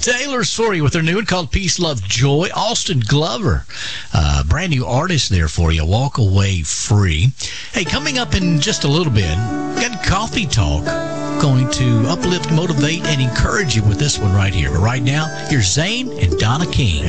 Taylor Story with their new one called Peace, Love, Joy. Austin Glover, brand new artist there for you. Walk Away Free. Hey, coming up in just a little bit, got Coffee Talk. Going to uplift, motivate, and encourage you with this one right here. But right now, here's Zane and Donna King.